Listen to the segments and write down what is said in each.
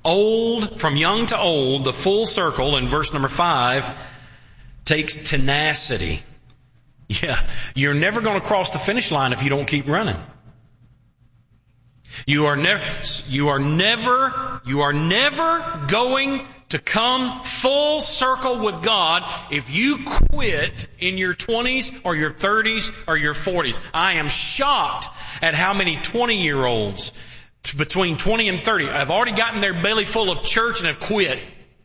from young to old, the full circle in verse number 5 takes tenacity. Yeah, you're never going to cross the finish line if you don't keep running. You are never going to come full circle with God if you quit in your 20s or your 30s or your 40s. I am shocked at how many 20-year-olds between 20 and 30 have already gotten their belly full of church and have quit.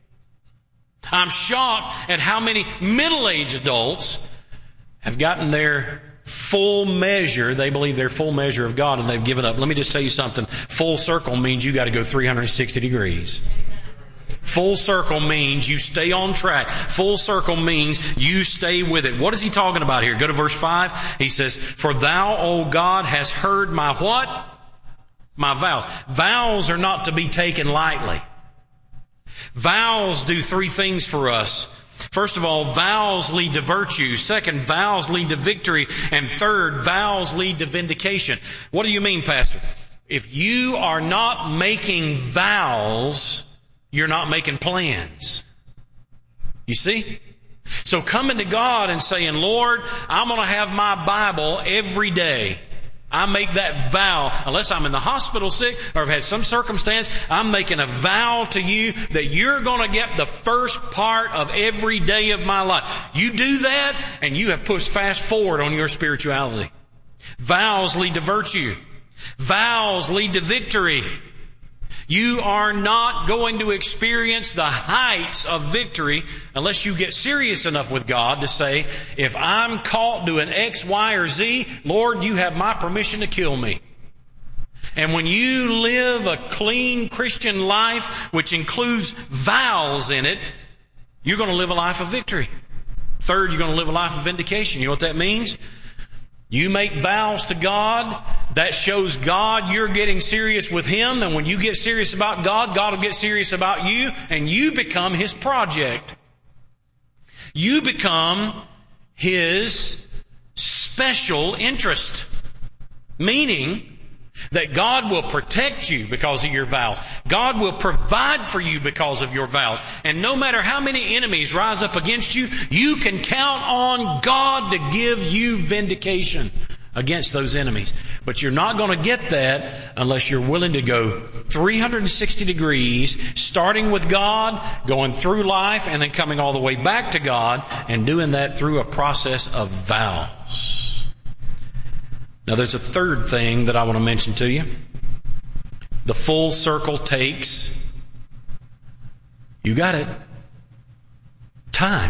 I'm shocked at how many middle-aged adults have gotten their full measure. They believe their full measure of God and they've given up. Let me just tell you something. Full circle means you got to go 360 degrees. Full circle means you stay on track. Full circle means you stay with it. What is he talking about here? Go to verse 5. He says, "For thou, O God, hast heard my" what? "My vows." Vows are not to be taken lightly. Vows do three things for us. First of all, vows lead to virtue. Second, vows lead to victory. And third, vows lead to vindication. What do you mean, Pastor? If you are not making vows, you're not making plans. You see? So coming to God and saying, "Lord, I'm going to have my Bible every day." I make that vow, unless I'm in the hospital sick or have had some circumstance, I'm making a vow to you that you're going to get the first part of every day of my life. You do that, and you have pushed fast forward on your spirituality. Vows lead to virtue. Vows lead to victory. You are not going to experience the heights of victory unless you get serious enough with God to say, "If I'm caught doing X, Y, or Z, Lord, you have my permission to kill me." And when you live a clean Christian life, which includes vows in it, you're going to live a life of victory. Third, you're going to live a life of vindication. You know what that means? You make vows to God. That shows God you're getting serious with Him. And when you get serious about God, God will get serious about you. And you become His project. You become His special interest. Meaning that God will protect you because of your vows. God will provide for you because of your vows. And no matter how many enemies rise up against you, you can count on God to give you vindication against those enemies. But you're not going to get that unless you're willing to go 360 degrees, starting with God, going through life, and then coming all the way back to God, and doing that through a process of vows. Now, there's a third thing that I want to mention to you. The full circle takes, you got it, time.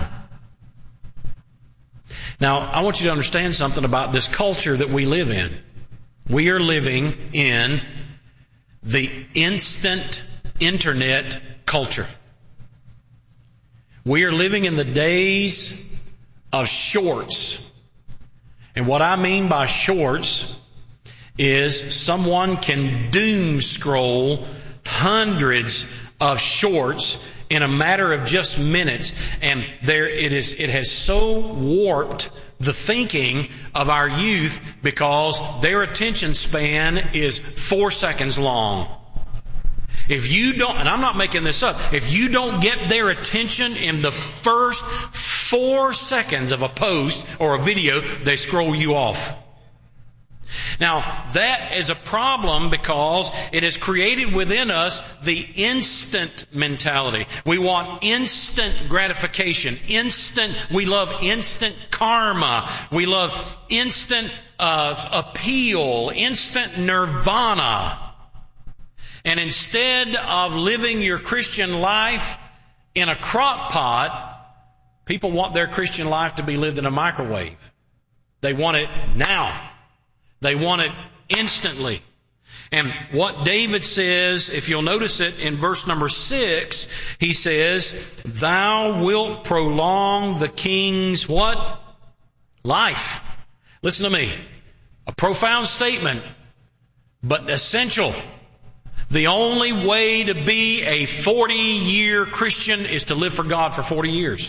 Now, I want you to understand something about this culture that we live in. We are living in the instant internet culture. We are living in the days of shorts. And what I mean by shorts is someone can doom scroll hundreds of shorts in a matter of just minutes. And it has so warped the thinking of our youth because their attention span is 4 seconds long. If you don't, and I'm not making this up, if you don't get their attention in the first 4 seconds of a post or a video, they scroll you off. Now, that is a problem because it has created within us the instant mentality. We want instant gratification. We love instant karma. We love instant appeal, instant nirvana. And instead of living your Christian life in a crock pot, people want their Christian life to be lived in a microwave. They want it now. They want it instantly. And what David says, if you'll notice it in verse number 6, he says, "Thou wilt prolong the king's" what? Life. Listen to me. A profound statement, but essential. The only way to be a 40-year Christian is to live for God for 40 years.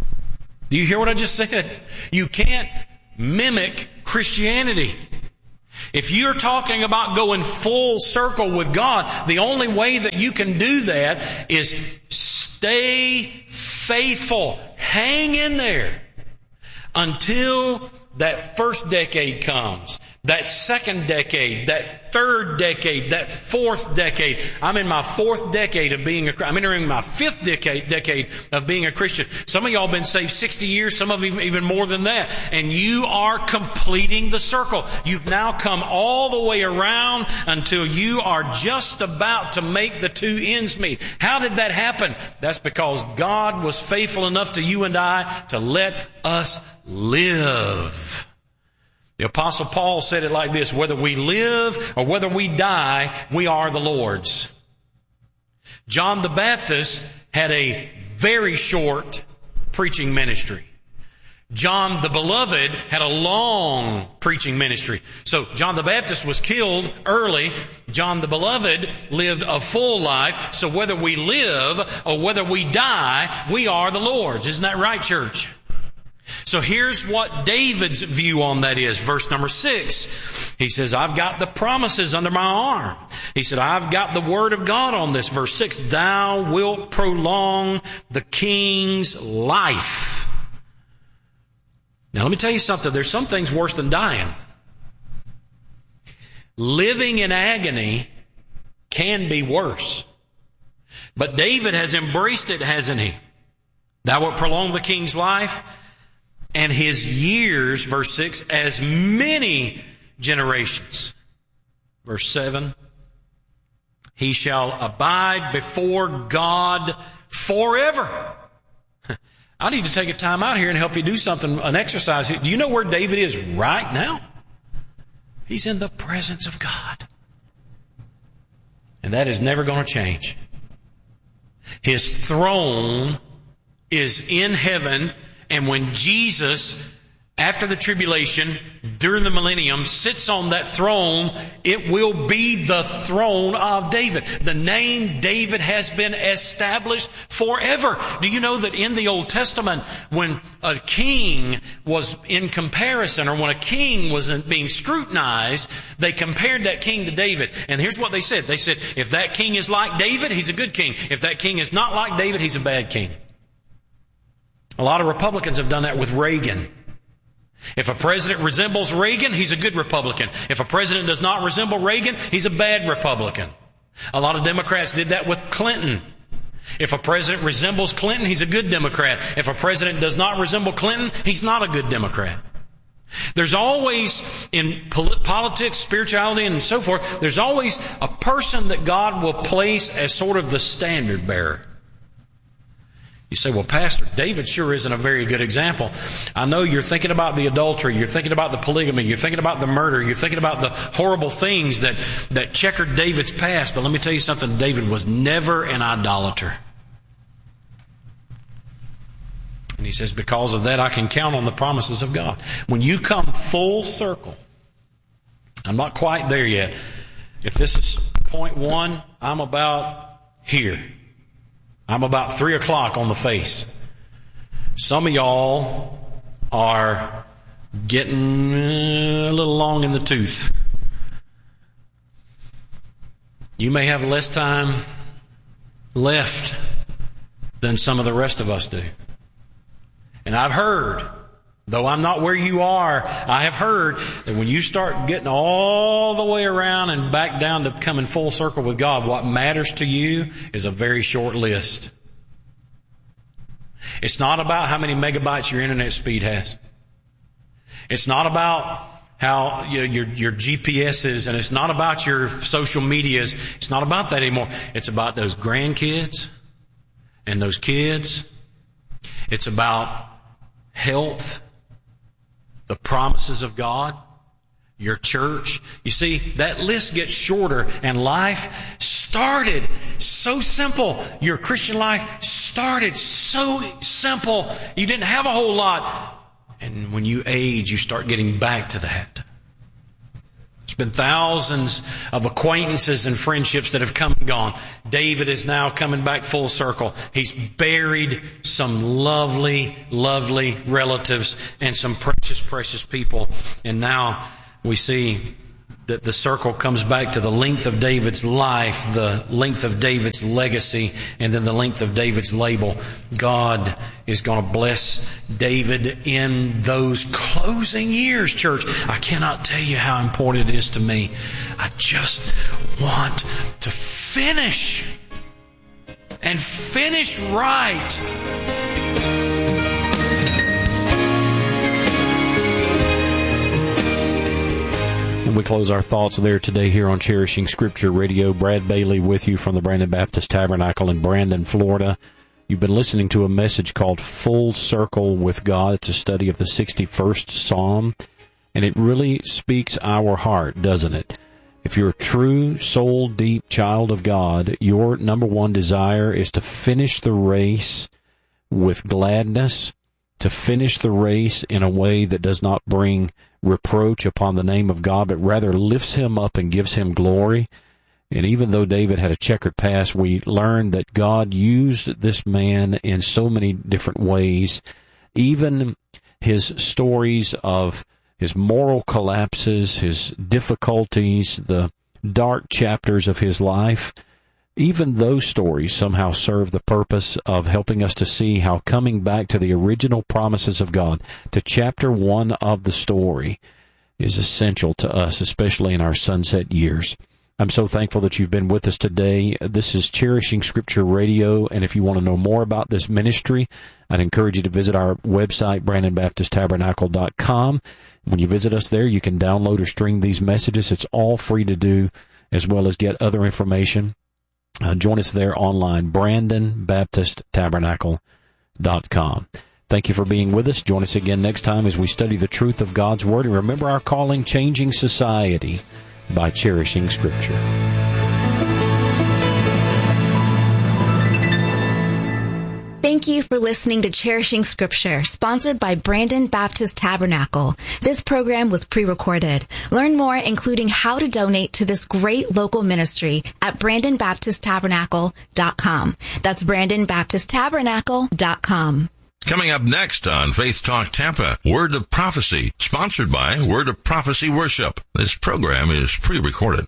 Do you hear what I just said? You can't mimic Christianity. If you're talking about going full circle with God, the only way that you can do that is stay faithful. Hang in there until that first decade comes, that second decade, that third decade, that fourth decade. I'm in my fourth decade of being I'm entering my fifth decade of being a Christian. Some of y'all been saved 60 years, some of you even more than that. And you are completing the circle. You've now come all the way around until you are just about to make the two ends meet. How did that happen? That's because God was faithful enough to you and I to let us live. The Apostle Paul said it like this: whether we live or whether we die, we are the Lord's. John the Baptist had a very short preaching ministry. John the Beloved had a long preaching ministry. So John the Baptist was killed early. John the Beloved lived a full life. So whether we live or whether we die, we are the Lord's. Isn't that right, church? So here's what David's view on that is. Verse number 6. He says, I've got the promises under my arm. He said, I've got the word of God on this. Verse 6. Thou wilt prolong the king's life. Now let me tell you something. There's some things worse than dying. Living in agony can be worse. But David has embraced it, hasn't he? Thou wilt prolong the king's life, and his years, verse 6, as many generations. Verse 7, he shall abide before God forever. I need to take a time out here and help you do something, an exercise. Do you know where David is right now? He's in the presence of God. And that is never going to change. His throne is in heaven. And when Jesus, after the tribulation, during the millennium, sits on that throne, it will be the throne of David. The name David has been established forever. Do you know that in the Old Testament, when a king was in comparison, or when a king was being scrutinized, they compared that king to David. And here's what they said. They said, if that king is like David, he's a good king. If that king is not like David, he's a bad king. A lot of Republicans have done that with Reagan. If a president resembles Reagan, he's a good Republican. If a president does not resemble Reagan, he's a bad Republican. A lot of Democrats did that with Clinton. If a president resembles Clinton, he's a good Democrat. If a president does not resemble Clinton, he's not a good Democrat. There's always, in politics, spirituality, and so forth, there's always a person that God will place as sort of the standard bearer. You say, well, Pastor, David sure isn't a very good example. I know you're thinking about the adultery, you're thinking about the polygamy, you're thinking about the murder, you're thinking about the horrible things that checkered David's past. But let me tell you something, David was never an idolater. And he says, because of that, I can count on the promises of God. When you come full circle, I'm not quite there yet. If this is point 1, I'm about here. I'm about 3 o'clock on the face. Some of y'all are getting a little long in the tooth. You may have less time left than some of the rest of us do. And I've heard, though I'm not where you are, I have heard that when you start getting all the way around and back down to coming full circle with God, what matters to you is a very short list. It's not about how many megabytes your internet speed has. It's not about how your GPS is, and it's not about your social medias. It's not about that anymore. It's about those grandkids and those kids. It's about health, the promises of God, your church. You see, that list gets shorter, and life started so simple. Your Christian life started so simple. You didn't have a whole lot. And when you age, you start getting back to that. There's been thousands of acquaintances and friendships that have come and gone. David is now coming back full circle. He's buried some lovely, lovely relatives and some precious, precious people. And now we see the circle comes back to the length of David's life, the length of David's legacy, and then the length of David's label. God is going to bless David in those closing years, church. I cannot tell you how important it is to me. I just want to finish and finish right. And we close our thoughts there today here on Cherishing Scripture Radio. Brad Bailey with you from the Brandon Baptist Tabernacle in Brandon, Florida. You've been listening to a message called Full Circle with God. It's a study of the 61st Psalm, and it really speaks our heart, doesn't it? If you're a true, soul-deep child of God, your number one desire is to finish the race with gladness, to finish the race in a way that does not bring reproach upon the name of God, but rather lifts him up and gives him glory. And even though David had a checkered past, we learned that God used this man in so many different ways. Even his stories of his moral collapses, his difficulties, the dark chapters of his life, even those stories somehow serve the purpose of helping us to see how coming back to the original promises of God, to chapter 1 of the story, is essential to us, especially in our sunset years. I'm so thankful that you've been with us today. This is Cherishing Scripture Radio, and if you want to know more about this ministry, I'd encourage you to visit our website, BrandonBaptistTabernacle.com. When you visit us there, you can download or stream these messages. It's all free to do, as well as get other information. Join us there online, BrandonBaptistTabernacle.com. Thank you for being with us. Join us again next time as we study the truth of God's Word. And remember our calling, changing society by cherishing Scripture. Thank you for listening to Cherishing Scripture, sponsored by Brandon Baptist Tabernacle. This program was pre-recorded. Learn more, including how to donate to this great local ministry, at BrandonBaptistTabernacle.com. That's BrandonBaptistTabernacle.com. Coming up next on Faith Talk Tampa, Word of Prophecy, sponsored by Word of Prophecy Worship. This program is pre-recorded.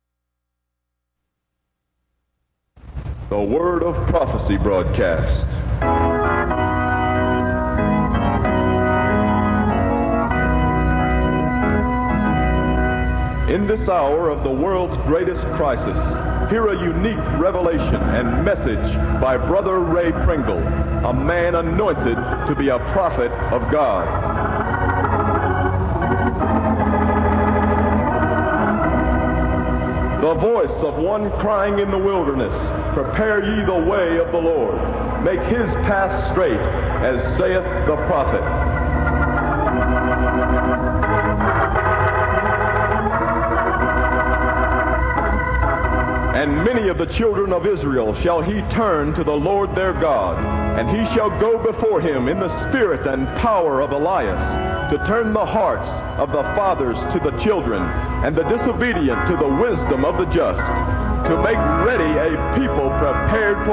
The Word of Prophecy broadcast. In this hour of the world's greatest crisis, hear a unique revelation and message by Brother Ray Pringle, a man anointed to be a prophet of God. The voice of one crying in the wilderness, prepare ye the way of the Lord. Make his path straight, as saith the prophet. And many of the children of Israel shall he turn to the Lord their God, and he shall go before him in the spirit and power of Elias, to turn the hearts of the fathers to the children, and the disobedient to the wisdom of the just, to make ready a people prepared for